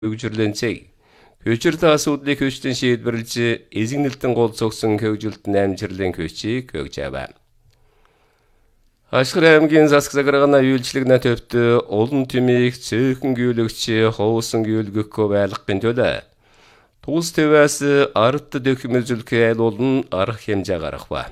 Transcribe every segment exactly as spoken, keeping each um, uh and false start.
хөгжирлэнцэг хөгжиртэй асуудлыг хөштөн шийдвэрлэж эзэгнэлтэн гол цогсон хөгжилтэн амжилтын көчийг өгж аваа. Ашгар аймгийн засаг заграгна үйлчлэгнэ төвт олон тэмийг цөөхөн гүйлэгч хоосон гүйлгэхгүй байлгахын төлөө тус тэвэс арт дэхмэжүүлэх айлуулн арга хэмжээ гаргава.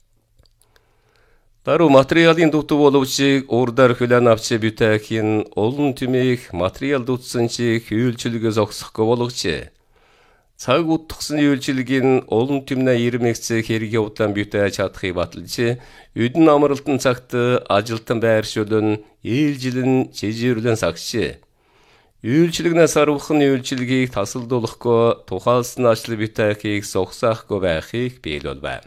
Дару материалын дутуу боловч урдар хүлээн авч бүтэхийн олон тэмийг материал дутсан чи хүййлчлэгээс огсохгүй болгоч. Цаг утгсан үйлчлэгийн олон тэмнэ ирмэгц хэрэг явдлан бүтээж чадахыг баталж, үдэн амралтын цагт ажилтан байршуулн ээлжилэн жижирлэн сагч. Үйлчлэгнээс арвахын үйлчлэгийг тасалдуулахгүй тухайлсан ажил бүтээхийг согсаахгүй байхыг биелүүлвэ.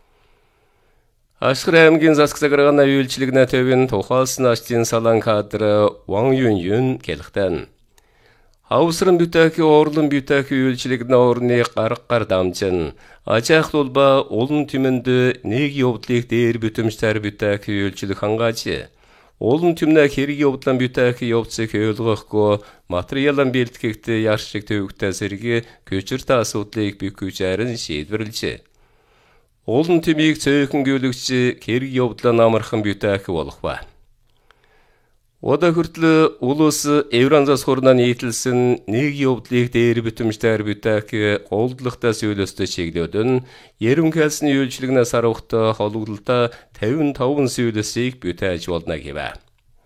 Ашгар аймгийн засаг заграгна үйлчлэгнэ төвийн тухайлсан ажлын салан кадр Ван Юн Юн гэлхтэн. Хавсран бүтээх орлон бүтээх үйлчлэгнэ орны гаргар дамжин ажаахлуулба олон тэмэнд нэг явдлыг дээр бүтэмжтэр бүтээх үйлчлэг хангааж олон тэмнэ хэрэг явдлан бүтээх явцыг ойлгохгүй материалан бэлтгэгт яршиг төвөгтэй сэрги көчөртэй асуудлыг бөхөжээрэн шийдвэрлэж олон тэмийг цөөхөн гүйлэгч хэрэг явдлан амархан бүтээх болох ба. Ода хүртэл улус Евразиас хурнаа нийтлсэн нэг явдлыг дээр бүтэмжтэр бүтээх голдлогтой сөйлөстэй чиглэлдэн ерөнхийдсэний үйлчлэгнээс арвахтай холбогдлолтой тавин таван сөйлөсийг бүтээж болно гэвэ.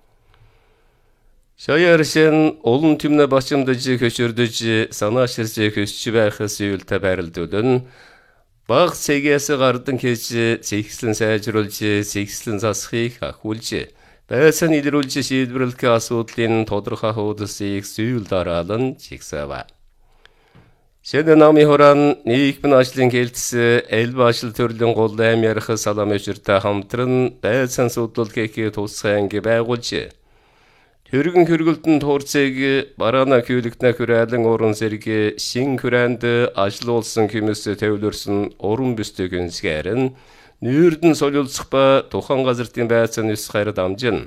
Шаяаршин олон тэмнэ бачимдаж хөшөрдөж санааширж хөсч байх сөйлөлтөд байрлуулан баг цэгээс гардан хийж зэгслэн сайжруулж зэгслэн засахыг ахуулж байсан илрүүлж шийдвэрлэх асуудлын тодорхой хуудсыг сүүл дараалан чигсэв. Шэнэ намын хорон нийгмийн ажлын хэлтс элб ажил төрлийн гол аим ярих салам өчөртэй хамтран байсан судлал хийх тусгай анги байгуулж төргөн хөргөлтөн туурцыг бараана хөвлөгтнө хүрээлэн уран зэрэг шин хүрээнд ажиллуулсан хүмүүс төвлөрсөн уран бүстэй гүнсгэрэн нүүрдэн солиулцах ба тухайн газрын байцааны ус хайр дамжин.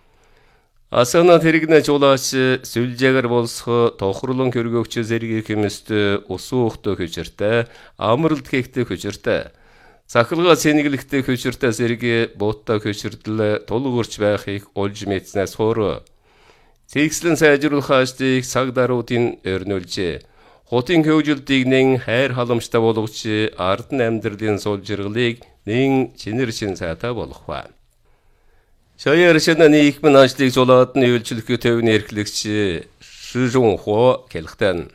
Асана тэрэгнэ жуулаач сүлжээгээр болсох тохирлон хөргөгч зэрэг хүмүүсд усуухтай хөчөртэй, амралт хийхтэй хөчөртэй, цахилгаан сэнгэлэгтэй хөчөртэй зэрэг бууттай хөчөрдөл тулгуурч байхыг олж мэдснээс хоор цэгслэн сайжруулах ажлыг цаг даруутын өрнүүлж, хотын хөгжилтийг нэн хайр халамжтай болгож ард амьдралын сулжиргалыг нэн чинэр шин сайтай болох ба. Шаяаршин нийгмийн ажлыг зулаад нь үйлчлэх төвний эрхлэгч Шижун Хо гэлхтэн.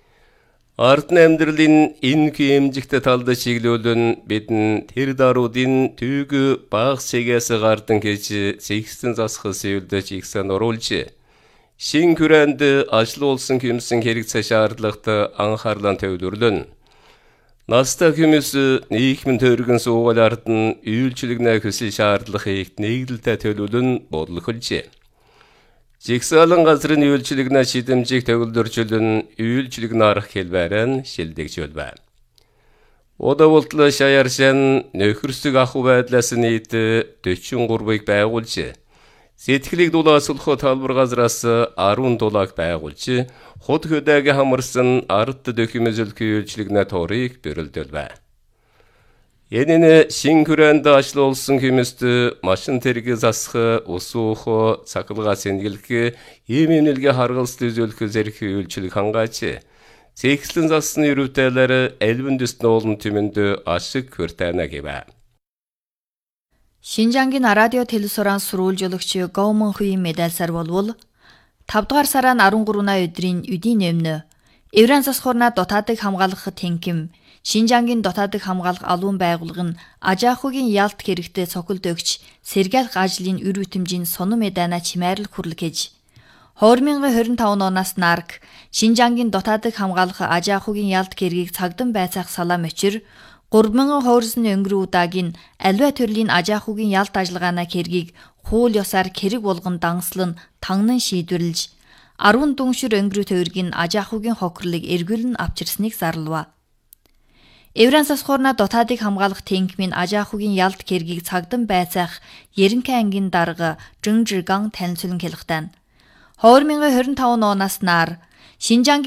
Ард амьдралын энэ хэмжигтэй талд чиглүүлэн бидэн тэр даруудын түүг баг цэгээс гардан гэж зэгсэн засах сэвэлдэж ихсэн оруулж шин хүрээнд ажиллуулсан хэмсэн хэрэг цаш шаардлагатай анхаарлаа төвлөрлөн. Настай хүмүүс нийгмийн төргөн суугаад ард нь үйлчлэгнэ хүсэл шаардлагыг нэгдэлтэй төлөвлөн бодлохолж. Жигсаалан газрын үйлчлэгнэ шидэмжийг төвлөржүүлэн үйлчлэгнэ арах хэлбэрэн шилдэгжүүлвэ. Одоволтл шаяаршин нөхөрсөг ахуй байдлаас нийт дөрвөн гурвыг байгуулж сэтгэлийг дулаасуулах талбар газраас арван дулааг байгуулж худ хөдөөг хамарсан ард дэхмэжүүлэх үйлчлэгнэ торыг бэрэлдэлвэ. Энэ шин хүрээнд ажиллуулсан хүмүүст машин тэрэг засах, усуух, цахилгаан сэнгэлэх, ийм эмнэлгээ харгалзал үзүүлэх зэрэг үйлчлэг хангааж цэгслэн засны өрөвдөлөр элбэн дэс нуулан тэмэнд ашиг хүртэнэ гэвэ. Шинжангийн радио телевизоран сурвалжуулагч Гоумон Хуи медальсаар болвол тавдугаар сарын арван гуравны өдрийн үдийн өмнө Евразиас хурнаа дотаадыг хамгаалах тэнхим Шинжангийн дотаадыг хамгаалах алуун байгууллага нь Ажаахугийн ялт хэрэгтэй цогцолд өгч сэргийлэх ажлын үр бүтэмжийн сонин мэдээна чимээрлэх хүрлэг хийж две тысячи двадцать пять оноос нарк Шинжангийн дотаадыг хамгаалах Ажаахугийн ялт хэргийг цагдан байцаах салаа мөчир гурван мянган хоорсны өнгөрөө удаагийн аливаа төрлийн Ажаахугийн ялт ажиллагааны хэргийг хууль ёсоор хэрэг болгон данслан тагнан шийдвэрлэж арван дүншир өнгөрөө төвөргийн Ажаахугийн хохирлыг эргүүлэн авчирсныг зарлав. Евразиас хурнаа дотаадыг хамгаалах тэнхимийн Ажаахугийн ялт хэргийг цагдан байцаах Ерөнхий ангийн дарга Жинжиган танилцуулан хэлэхдээ две тысячи двадцать пять оноос нар Шинжаангийн